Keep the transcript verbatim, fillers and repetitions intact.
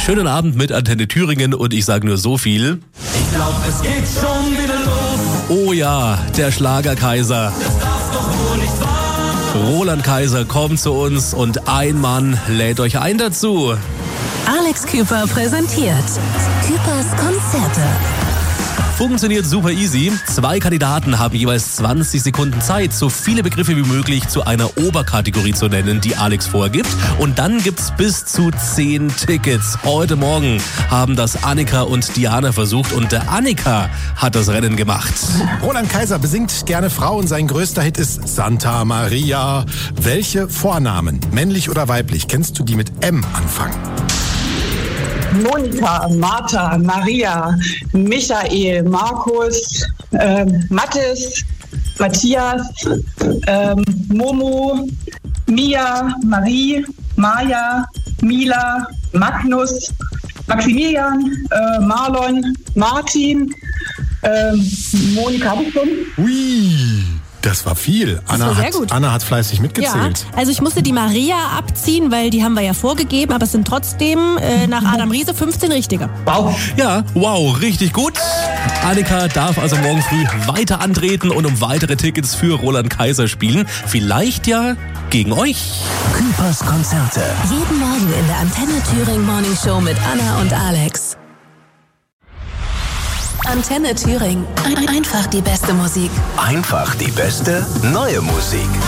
Schönen Abend mit Antenne Thüringen und ich sage nur so viel. Ich glaub, es geht schon wieder los. Oh ja, der Schlagerkaiser. Das darf doch wohl nicht wahr. Roland Kaiser kommt zu uns und ein Mann lädt euch ein dazu. Alex Küper präsentiert Küpers Konzerte. Funktioniert super easy. Zwei Kandidaten haben jeweils zwanzig Sekunden Zeit, so viele Begriffe wie möglich zu einer Oberkategorie zu nennen, die Alex vorgibt. Und dann gibt's bis zu zehn Tickets. Heute Morgen haben das Annika und Diana versucht und der Annika hat das Rennen gemacht. Roland Kaiser besingt gerne Frauen. Sein größter Hit ist Santa Maria. Welche Vornamen, männlich oder weiblich, kennst du, die mit M anfangen? Monika, Martha, Maria, Michael, Markus, ähm, Mathis, Matthias, ähm, Momo, Mia, Marie, Maja, Mila, Magnus, Maximilian, äh, Marlon, Martin, ähm, Monika habe ich schon. Ui, das war viel. Anna, war sehr hat, gut. Anna hat fleißig mitgezählt. Ja, also ich musste die Maria abziehen, weil die haben wir ja vorgegeben, aber es sind trotzdem äh, nach Adam Riese fünfzehn richtige. Wow. Ja, wow, richtig gut. Annika darf also morgen früh weiter antreten und um weitere Tickets für Roland Kaiser spielen. Vielleicht ja gegen euch. Küpers Konzerte. Jeden Morgen in der Antenne Thüringen Morning Show mit Anna und Alex. Antenne Thüringen. Ein- Einfach die beste Musik. Einfach die beste neue Musik.